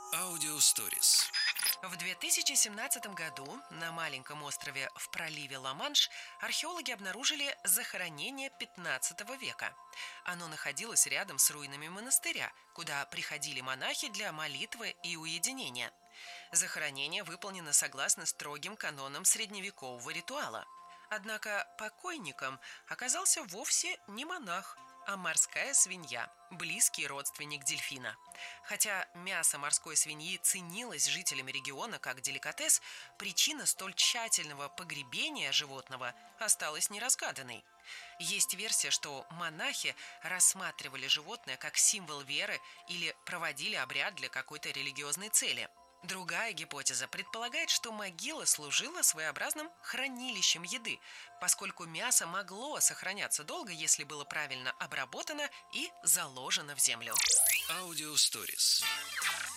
Аудиосторис. В 2017 году на маленьком острове в проливе Ла-Манш археологи обнаружили захоронение 15 века. Оно находилось рядом с руинами монастыря, куда приходили монахи для молитвы и уединения. Захоронение выполнено согласно строгим канонам средневекового ритуала. Однако покойником оказался вовсе не монах, а морская свинья, близкий родственник дельфина. Хотя мясо морской свиньи ценилось жителями региона как деликатес, причина столь тщательного погребения животного осталась неразгаданной. Есть версия, что монахи рассматривали животное как символ веры или проводили обряд для какой-то религиозной цели. Другая гипотеза предполагает, что могила служила своеобразным хранилищем еды, поскольку мясо могло сохраняться долго, если было правильно обработано и заложено в землю. Аудиосторис.